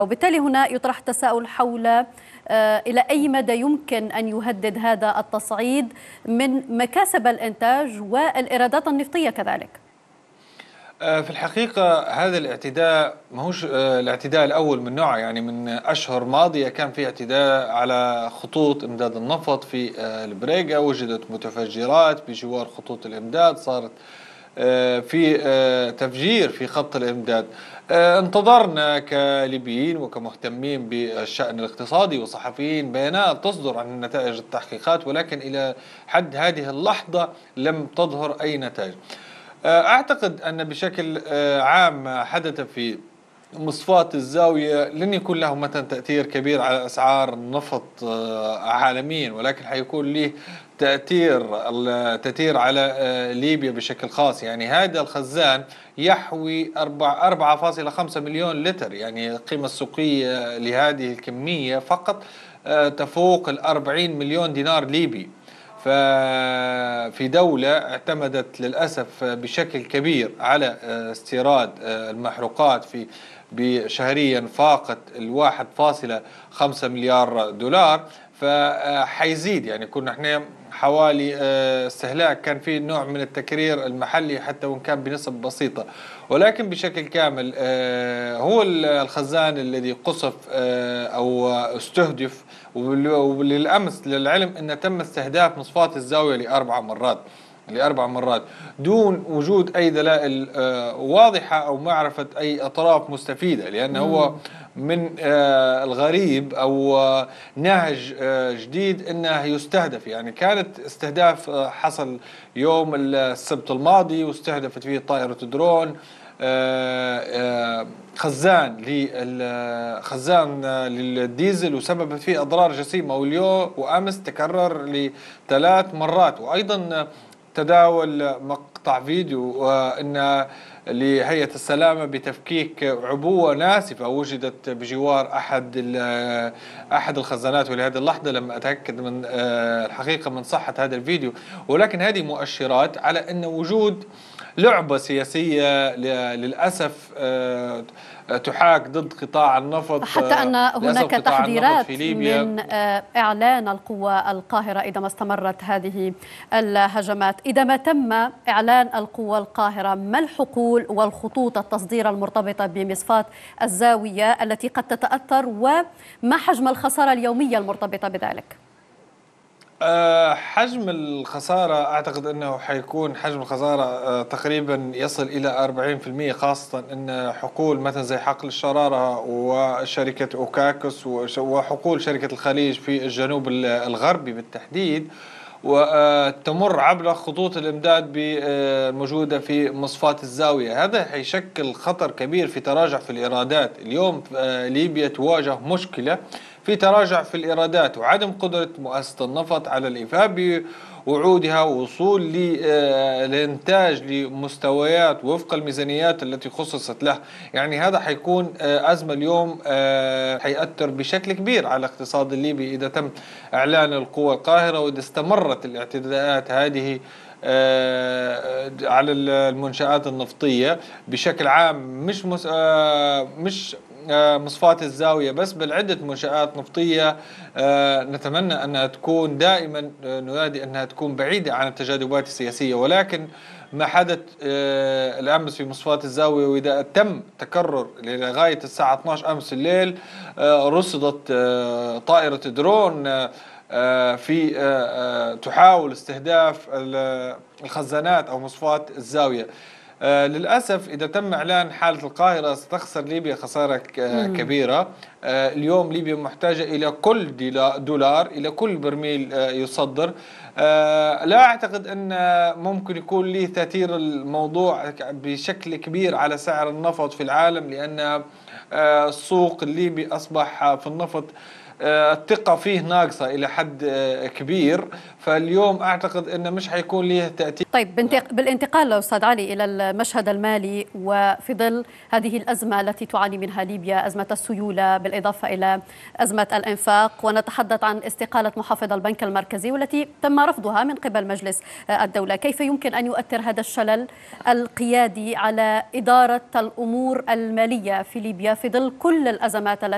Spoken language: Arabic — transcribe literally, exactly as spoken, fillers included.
وبالتالي هنا يطرح تساؤل حول إلى أي مدى يمكن أن يهدد هذا التصعيد من مكاسب الإنتاج والإيرادات النفطية كذلك. في الحقيقة هذا الاعتداء ماهوش الاعتداء الأول من نوعه، يعني من أشهر ماضية كان في اعتداء على خطوط إمداد النفط في البريقة، وجدت متفجرات بجوار خطوط الإمداد، صارت في تفجير في خط الإمداد. انتظرنا كليبيين وكمهتمين بالشأن الاقتصادي وصحفيين بيانات تصدر عن نتائج التحقيقات، ولكن إلى حد هذه اللحظة لم تظهر أي نتائج. أعتقد أن بشكل عام ما حدث في مصفاة الزاوية لن يكون له مثلا تأثير كبير على أسعار النفط عالميا، ولكن حيكون له تأثير تأثير على ليبيا بشكل خاص. يعني هذا الخزان يحوي أربعة فاصلة خمسة مليون لتر، يعني القيمة السوقية لهذه الكمية فقط تفوق الأربعين مليون دينار ليبي. ففي دولة اعتمدت للأسف بشكل كبير على استيراد المحروقات في بشهريا فاقت الواحد فاصلة خمسة مليار دولار، فحيزيد. يعني كنا احنا حوالي استهلاك كان في نوع من التكرير المحلي حتى وان كان بنسب بسيطة، ولكن بشكل كامل هو الخزان الذي قصف او استهدف. وللأمس للعلم أن تم استهداف مصفاة الزاوية لأربع مرات لأربع مرات دون وجود أي دلائل واضحة أو معرفة أي أطراف مستفيدة، لأن هو من الغريب أو نهج جديد أنه يستهدف. يعني كانت استهداف حصل يوم السبت الماضي واستهدفت فيه طائرة درون خزان خزان للديزل وسببت فيه أضرار جسيمة، واليوم وأمس تكرر لثلاث مرات. وأيضا تداول مقطع فيديو أن لهيئة السلامة بتفكيك عبوة ناسفة وجدت بجوار أحد أحد الخزانات، ولهذه اللحظة لم أتأكد من الحقيقة من صحة هذا الفيديو، ولكن هذه مؤشرات على أن وجود لعبة سياسية للأسف تحاك ضد قطاع النفط، حتى أن هناك تحذيرات من إعلان القوى القاهرة إذا ما استمرت هذه الهجمات. إذا ما تم إعلان القوى القاهرة، ما الحقول والخطوط التصدير المرتبطة بمصفاة الزاوية التي قد تتأثر، وما حجم الخسارة اليومية المرتبطة بذلك؟ حجم الخسارة أعتقد أنه حيكون حجم الخسارة تقريبا يصل إلى أربعين بالمئة، خاصة أن حقول مثلا زي حقل الشرارة وشركة أوكاكس وحقول شركة الخليج في الجنوب الغربي بالتحديد، وتمر عبر خطوط الإمداد الموجودة في مصفاة الزاوية. هذا حيشكل خطر كبير في تراجع في الإيرادات. اليوم ليبيا تواجه مشكلة في تراجع في الإيرادات وعدم قدرة مؤسسة النفط على الإيفاء بوعودها ووصول لإنتاج لمستويات وفق الميزانيات التي خصصت له. يعني هذا حيكون أزمة اليوم حيأثر بشكل كبير على الاقتصاد الليبي إذا تم إعلان القوى القاهرة، وإذا استمرت الاعتداءات هذه على المنشآت النفطية بشكل عام، مش مس... مش مصفاة الزاوية بس، بل عدة منشآت نفطية. نتمنى أنها تكون دائما ننادي أنها تكون بعيدة عن التجاذبات السياسية، ولكن ما حدث الأمس في مصفاة الزاوية وإذا تم تكرر لغاية الساعة اثني عشر أمس الليل، رصدت طائرة درون في تحاول استهداف الخزانات أو مصفاة الزاوية. آه للأسف إذا تم إعلان حالة القاهرة ستخسر ليبيا خسارة كبيرة. آه اليوم ليبيا محتاجة إلى كل دولار إلى كل برميل آه يصدر. آه لا أعتقد أن ممكن يكون له تأثير الموضوع بشكل كبير على سعر النفط في العالم، لأن آه السوق الليبي أصبح في النفط الثقة فيه ناقصة إلى حد كبير، فاليوم أعتقد أنه مش حيكون له تأثير. طيب بالانتقال أستاذ علي إلى المشهد المالي، وفي ظل هذه الأزمة التي تعاني منها ليبيا، أزمة السيولة بالإضافة إلى أزمة الإنفاق، ونتحدث عن استقالة محافظ البنك المركزي والتي تم رفضها من قبل مجلس الدولة، كيف يمكن أن يؤثر هذا الشلل القيادي على إدارة الأمور المالية في ليبيا في ظل كل الأزمات التي